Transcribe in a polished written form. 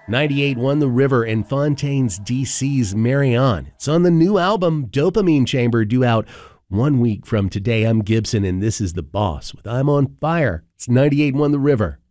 98.1 The River and Fontaine's DC's Marianne. It's on the new album Dopamine Chamber, due out 1 week from today. I'm Gibson, and this is The Boss with I'm on Fire. It's 98.1 The River.